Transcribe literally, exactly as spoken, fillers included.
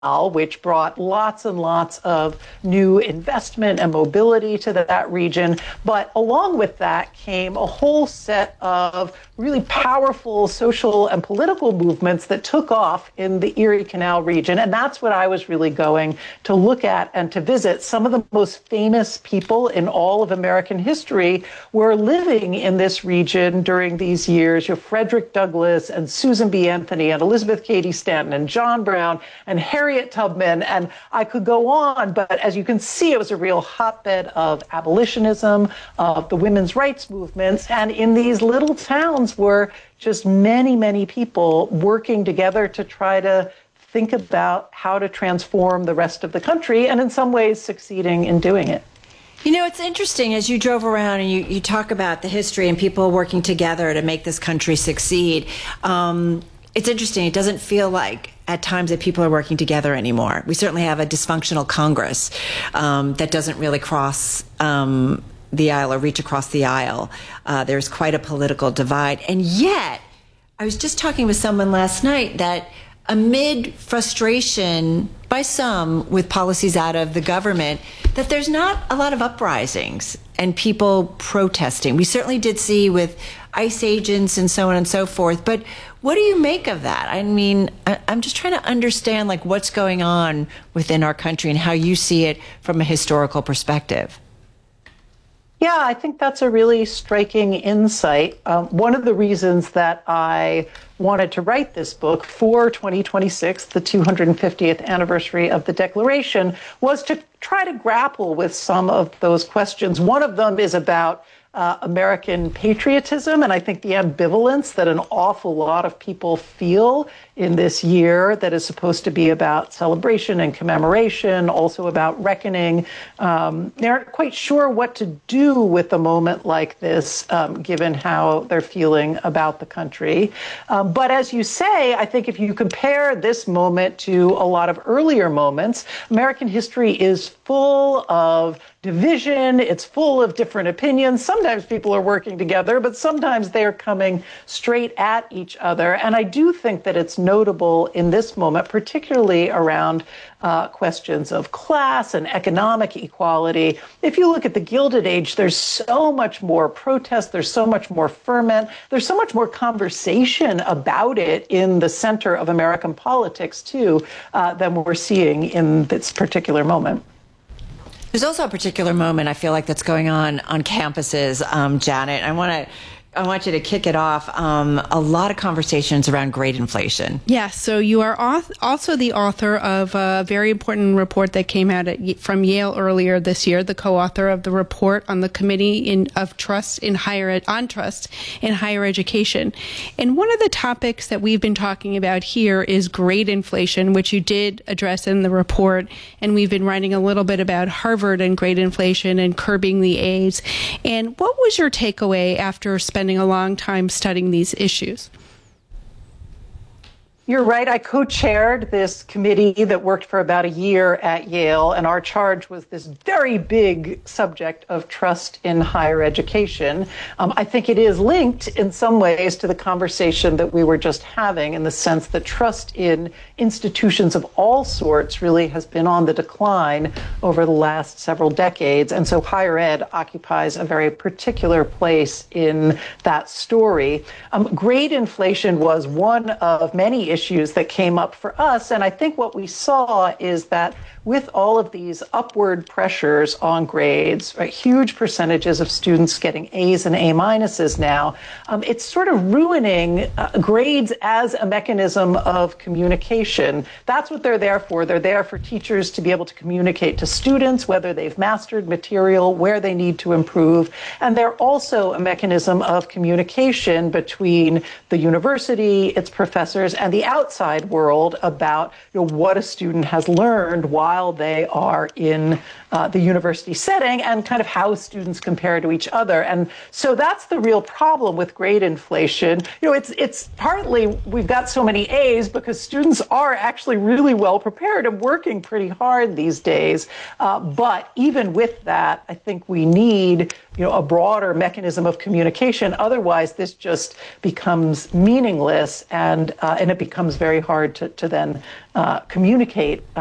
which brought lots and lots of new investment and mobility to that region. But along with that came a whole set of really powerful social and political movements that took off in the Erie Canal region. And that's what I was really going to look at and to visit. Some of the most famous people in all of American history were living in this region during these years. You know, Frederick Douglass and Susan B. Anthony and Elizabeth Cady Stanton and John Brown and Harriet Tubman, and I could go on, but as you can see, it was a real hotbed of abolitionism, of the women's rights movements, and in these little towns were just many, many people working together to try to think about how to transform the rest of the country, and in some ways succeeding in doing it. You know, it's interesting as you drove around and you, you talk about the history and people working together to make this country succeed. Um, it's interesting. It doesn't feel like at times that people are working together anymore. We certainly have a dysfunctional Congress um, that doesn't really cross um, the aisle or reach across the aisle. Uh, there's quite a political divide. And yet, I was just talking with someone last night that amid frustration by some with policies out of the government, that there's not a lot of uprisings and people protesting. We certainly did see with ICE agents and so on and so forth. But what do you make of that? I mean, I'm just trying to understand like what's going on within our country and how you see it from a historical perspective. Yeah, I think that's a really striking insight. Um, one of the reasons that I wanted to write this book for twenty twenty-six, the two hundred fiftieth anniversary of the Declaration, was to try to grapple with some of those questions. One of them is about Uh, American patriotism, and I think the ambivalence that an awful lot of people feel in this year that is supposed to be about celebration and commemoration, also about reckoning. Um, they aren't quite sure what to do with a moment like this, um, given how they're feeling about the country. Um, but as you say, I think if you compare this moment to a lot of earlier moments, American history is full of division. It's full of different opinions. Sometimes people are working together, but sometimes they're coming straight at each other. And I do think that it's notable in this moment, particularly around uh, questions of class and economic equality. If you look at the Gilded Age, there's so much more protest. There's so much more ferment. There's so much more conversation about it in the center of American politics, too, uh, than we're seeing in this particular moment. There's also a particular moment I feel like that's going on on campuses, um, Janet. I want to. I want you to kick it off. Um, a lot of conversations around grade inflation. Yes. So you are auth- also the author of a very important report that came out at, from Yale earlier this year, the co-author of the report on the Committee in, of Trust in Higher Ed- on Trust in Higher Education. And one of the topics that we've been talking about here is grade inflation, which you did address in the report. And we've been writing a little bit about Harvard and grade inflation and curbing the A's. And what was your takeaway after spending spending a long time studying these issues? You're right. I co-chaired this committee that worked for about a year at Yale, and our charge was this very big subject of trust in higher education. Um, I think it is linked in some ways to the conversation that we were just having, in the sense that trust in institutions of all sorts really has been on the decline over the last several decades. And so higher ed occupies a very particular place in that story. Um, grade inflation was one of many issues issues that came up for us. And I think what we saw is that with all of these upward pressures on grades, right, huge percentages of students getting A's and A minuses now, um, it's sort of ruining uh, grades as a mechanism of communication. That's what they're there for. They're there for teachers to be able to communicate to students, whether they've mastered material, where they need to improve. And they're also a mechanism of communication between the university, its professors, and the outside world about, you know, what a student has learned while they are in uh, the university setting, and kind of how students compare to each other. And so that's the real problem with grade inflation. You know, it's it's partly we've got so many A's because students are actually really well prepared and working pretty hard these days. Uh, but even with that, I think we need, you know, a broader mechanism of communication. Otherwise, this just becomes meaningless, and uh, and it becomes becomes very hard to, to then uh, communicate